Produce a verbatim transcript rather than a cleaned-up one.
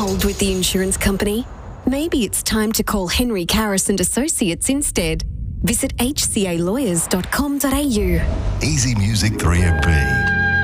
hold with the insurance company? Maybe it's time to call Henry Karras and Associates instead. Visit h c a lawyers dot com dot a u. Easy Music three M P.